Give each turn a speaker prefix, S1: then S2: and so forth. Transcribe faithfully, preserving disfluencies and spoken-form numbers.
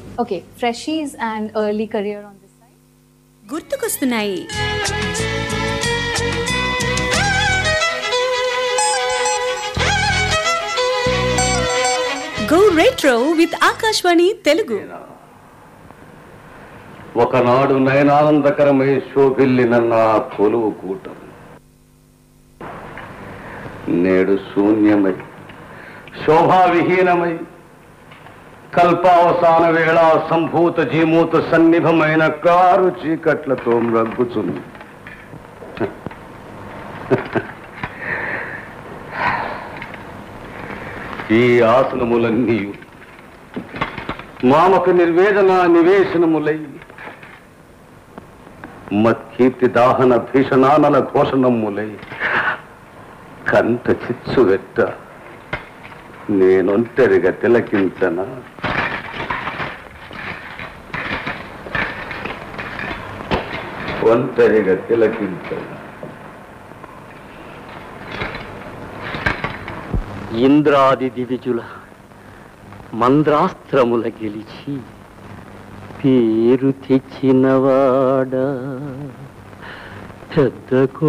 S1: Okay, freshies and early career on this side.
S2: గుర్తుకొస్తున్నాయి. Go retro with Akashvani Telugu.
S3: ఒకనాడు నయనానందకరమై శోభిల్లిన నా కొలువు కూటం నేడు శూన్యమై శోభావిహీనమై కల్పావసాన వేళ సంభూత జీమూత సన్నిభమైన కారు చీకట్లతో మ్రగ్గుచుంది. ఈ ఆసనములన్నీ మామకు నిర్వేదన నివేశనములై మత్కీర్తి దాహన భీషణానల ఘోషణములై కంట చిచ్చువెట్ట నేనొంటరిగా తిలకించనా? ఒంటరిగా తిలకించనా? ఇంద్రాది దివిజుల మంద్రాస్త్రముల గెలిచి పేరు తెచ్చినవాడా పెద్దకు